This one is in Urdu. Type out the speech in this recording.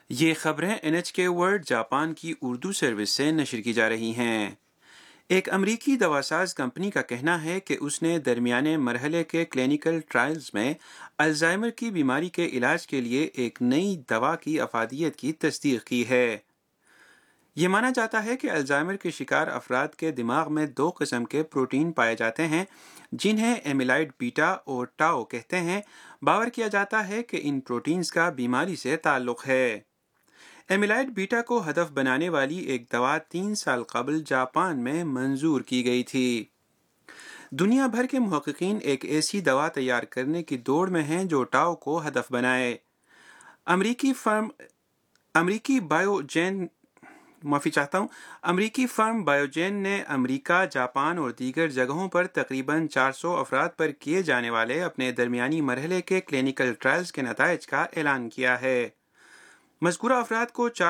یہ خبریں NHK ورلڈ جاپان کی اردو سروس سے نشر کی جا رہی ہیں۔ ایک امریکی دواساز کمپنی کا کہنا ہے کہ اس نے درمیانے مرحلے کے کلینیکل ٹرائلز میں الزائمر کی بیماری کے علاج کے لیے ایک نئی دوا کی افادیت کی تصدیق کی ہے۔ یہ مانا جاتا ہے کہ الزائمر کے شکار افراد کے دماغ میں 2 قسم کے پروٹین پائے جاتے ہیں جنہیں ایمیلائڈ بیٹا اور ٹاؤ کہتے ہیں۔ باور کیا جاتا ہے کہ ان پروٹینز کا بیماری سے تعلق ہے۔ ایمیلائڈ بیٹا کو ہدف بنانے والی ایک دوا 3 سال قبل جاپان میں منظور کی گئی تھی۔ دنیا بھر کے محققین ایک ایسی دوا تیار کرنے کی دوڑ میں ہیں جو ٹاؤ کو ہدف بنائے۔ امریکی فرم بایوجین نے امریکہ، جاپان اور دیگر جگہوں پر تقریباً 400 افراد پر کیے جانے والے اپنے درمیانی مرحلے کے کلینیکل ٹرائلز کے نتائج کا اعلان کیا ہے۔ مذکورہ افراد کو